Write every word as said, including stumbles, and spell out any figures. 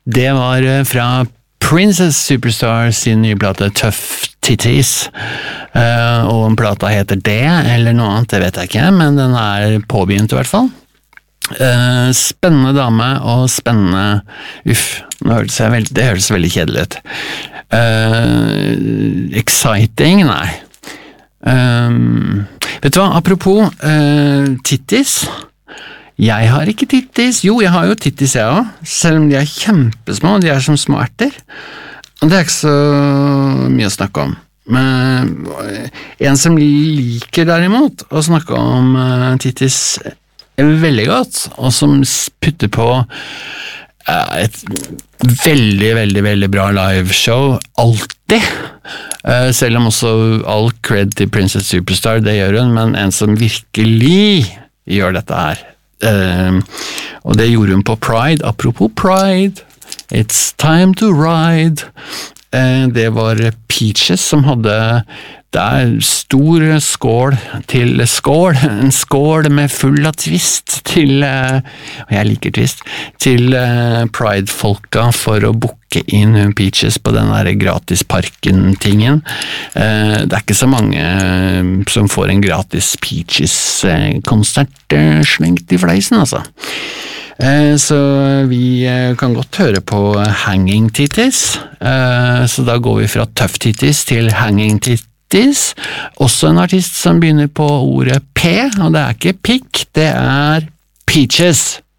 Det var fra Princess Superstar sin nye plate Tough Titties, uh, og om plata heter det, eller noe annet, det vet jeg ikke, men den er påbegynt i hvert fall. Uh, spennende dame, og spennende, uff, nå hørtes jeg veldig, det hørtes veldig kjedelig ut. Uh, exciting, nei. Um, vet du hva, apropos uh, tittis, jeg har ikke tittis, jo jeg har jo tittis jeg også, selv om de er kjempesmå, de er som små erter, og det er ikke så mye å snakke om. Men en som liker derimot å snakke om uh, tittis veldig godt, og som putter på uh, et veldig, veldig, veldig bra liveshow, alltid, uh, selv om også all cred til Princess Superstar, det gjør hun, men en som virkelig gjør dette her. Uh, og det gjorde hun på Pride, apropos Pride, It's Time to Ride, uh, det var Peaches som hadde det er stor skål til skål, en skål med full av twist til, og jeg liker twist, til Pride-folka for å booke inn Peaches på den der gratisparken-tingen. Det er ikke så mange som får en gratis Peaches-konsert slengt i fleisen, altså. Så vi kan godt høre på Hanging Titties, så da går vi fra Tough Titties til Hanging Titties. Også en artist som begynner på ordet P, og det er ikke pikk, det er Peaches.